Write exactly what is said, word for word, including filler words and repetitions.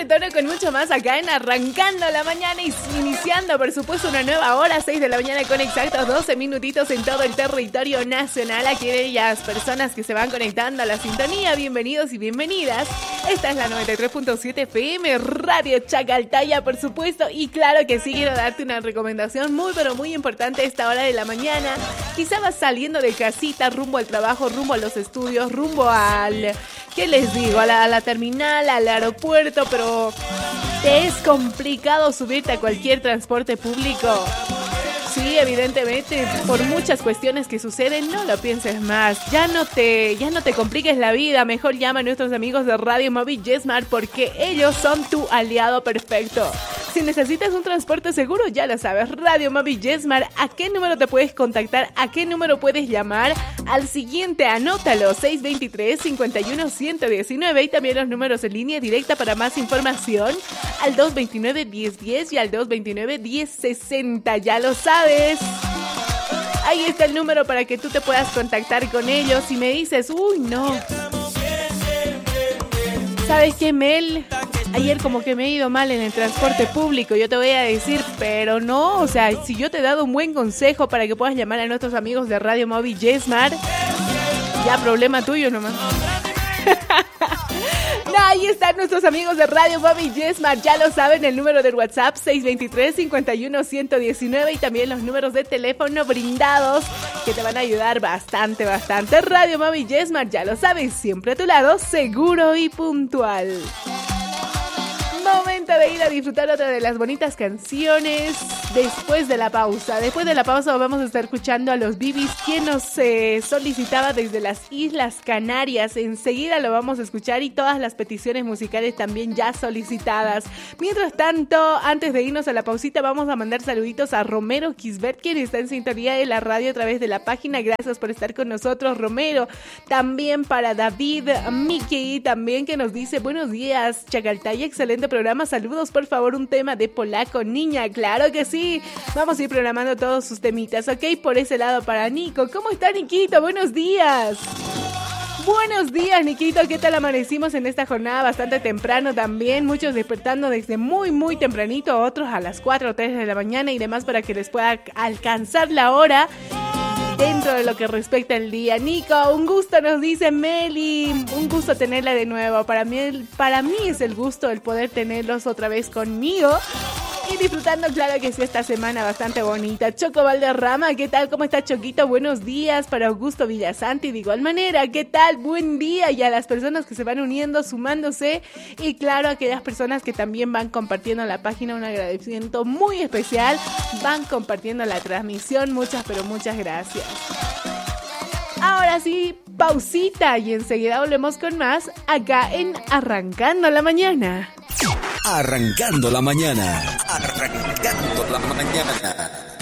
retorno con mucho más acá en Arrancando la Mañana y iniciando, por supuesto, una nueva hora, seis de la mañana con exactos doce minutitos en todo el territorio nacional. A aquellas personas que se van conectando a la sintonía, bienvenidos y bienvenidas. Esta es la noventa y tres punto siete F M, Radio Chacaltaya, por supuesto. Y claro que sí, quiero darte una recomendación muy, pero muy importante a esta hora de la mañana. Quizá vas saliendo de casita, rumbo al trabajo, rumbo a los estudios, rumbo al... ¿Qué les digo? A la, a la terminal, al aeropuerto, pero te es complicado subirte a cualquier transporte público. Sí, evidentemente, por muchas cuestiones que suceden, no lo pienses más. Ya no te, ya no te compliques la vida. Mejor llama a nuestros amigos de Radio Móvil YesMart porque ellos son tu aliado perfecto. Si necesitas un transporte seguro, ya lo sabes, Radio Móvil YesMart. ¿A qué número te puedes contactar? ¿A qué número puedes llamar? Al siguiente, anótalo, seis dos tres, cinco uno, uno uno nueve y también los números en línea directa para más información al dos dos nueve, diez diez y al dos dos nueve, diez sesenta. Ya lo sabes. Ahí está el número para que tú te puedas contactar con ellos. Y me dices, uy, no. ¿Sabes qué, Mel? Ayer como que me he ido mal en el transporte público, yo te voy a decir, pero no, o sea, si yo te he dado un buen consejo para que puedas llamar a nuestros amigos de Radio Móvil YesMart, ya problema tuyo nomás. No, ahí están nuestros amigos de Radio Móvil YesMart, ya lo saben, el número del WhatsApp seis dos tres, cinco uno, uno uno nueve y también los números de teléfono brindados que te van a ayudar bastante, bastante. Radio Móvil YesMart, ya lo sabes, siempre a tu lado, seguro y puntual. Momento de ir a disfrutar otra de las bonitas canciones después de la pausa. Después de la pausa vamos a estar escuchando a los Bibis, quien nos eh, solicitaba desde las Islas Canarias. Enseguida lo vamos a escuchar y todas las peticiones musicales también ya solicitadas. Mientras tanto, antes de irnos a la pausita, vamos a mandar saluditos a Romero Kisbert, quien está en sintonía de la radio a través de la página. Gracias por estar con nosotros, Romero. También para David Mickey, también que nos dice, buenos días, Chacaltaya, excelente programa, saludos, por favor, un tema de Polaco Niña. Claro que sí, vamos a ir programando todos sus temitas, ok, por ese lado para Nico. ¿Cómo está, Niquito? Buenos días. Buenos días, Niquito, ¿qué tal amanecimos en esta jornada bastante temprano también? Muchos despertando desde muy, muy tempranito, otros a las cuatro o tres de la mañana y demás para que les pueda alcanzar la hora dentro de lo que respecta el día. Nico, un gusto, nos dice Meli, un gusto tenerla de nuevo. Para mí, para mí es el gusto el poder tenerlos otra vez conmigo y disfrutando, claro que sí, esta semana bastante bonita. Choco Valderrama, ¿qué tal? ¿Cómo está, Choquito? Buenos días. Para Augusto Villasanti, de igual manera, ¿qué tal? Buen día. Y a las personas que se van uniendo, sumándose, y claro, a aquellas personas que también van compartiendo la página, un agradecimiento muy especial, van compartiendo la transmisión, muchas, pero muchas gracias. Ahora sí, pausita y enseguida volvemos con más acá en Arrancando la Mañana. Arrancando la Mañana. Arrancando la Mañana.